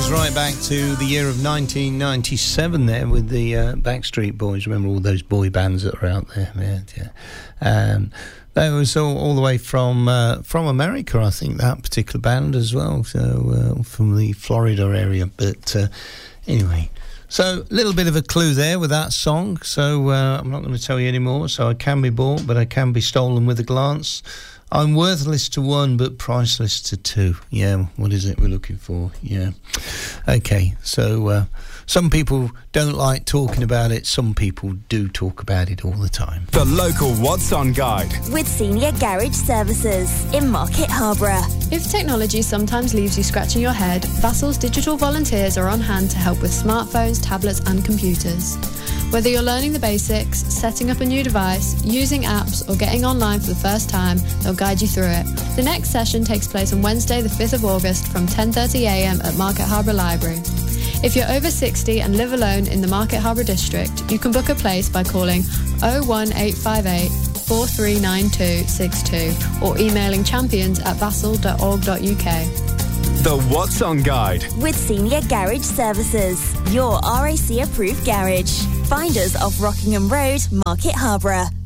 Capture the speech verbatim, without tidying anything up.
goes right back to the year of nineteen ninety-seven there with the uh, Backstreet Boys. Remember all those boy bands that are out there? Yeah, yeah. Um, that was all, all the way from uh, from America, I think, that particular band as well, so uh, from the Florida area. But uh, anyway, so a little bit of a clue there with that song. So uh, I'm not going to tell you anymore. So I can be bought, but I can be stolen with a glance. I'm worthless to one, but priceless to two. Yeah, what is it we're looking for? Yeah. Okay, so uh, some people don't like talking about it. Some people do talk about it all the time. The local What's On Guide. With Senior Garage Services in Market Harborough. If technology sometimes leaves you scratching your head, Vassal's digital volunteers are on hand to help with smartphones, tablets and computers. Whether you're learning the basics, setting up a new device, using apps or getting online for the first time, they'll guide you through it. The next session takes place on Wednesday the fifth of August from ten thirty a m at Market Harborough Library. If you're over sixty and live alone in the Market Harborough district, you can book a place by calling oh one eight five eight, four three nine two six two or emailing champions at vassal dot org dot u k. The What's On Guide. With Senior Garage Services, your R A C approved garage. Find us off Rockingham Road, Market Harborough.